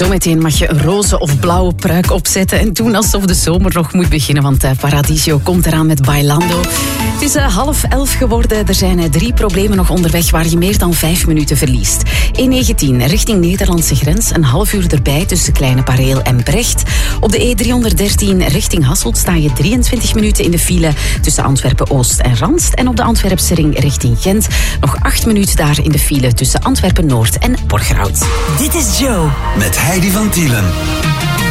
Zometeen mag je een roze of blauwe pruik opzetten en doen alsof de zomer nog moet beginnen, want Paradiso komt eraan met Bailando. Het is 10:30 geworden. Er zijn 3 problemen nog onderweg waar je meer dan 5 minuten verliest. E19 richting Nederlandse grens, een half uur erbij tussen Kleine Pareel en Brecht. Op de E313 richting Hasselt sta je 23 minuten in de file tussen Antwerpen-Oost en Randst. En op de Antwerpse ring richting Gent nog 8 minuten daar in de file tussen Antwerpen-Noord en Borgerhout. Dit is Joe. Met Heidi van Tielen.